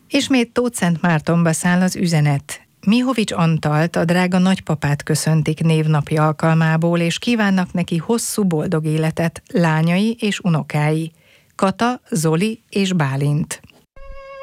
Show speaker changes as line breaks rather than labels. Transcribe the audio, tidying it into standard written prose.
Ismét Tóth Szentmártonba száll az üzenet. Mihovics Antalt, a drága nagypapát köszöntik névnapja alkalmából, és kívánnak neki hosszú boldog életet lányai és unokái, Kata, Zoli és Bálint.